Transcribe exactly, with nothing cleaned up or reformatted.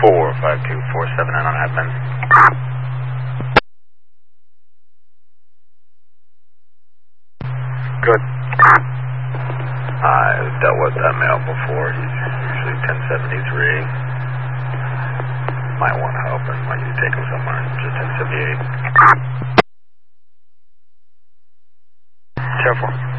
four five two four seven nine on admin. Good. I've dealt with that male before. He's usually ten seventy-three. Might want help and might need to take him somewhere. Just ten seventy-eight. Careful.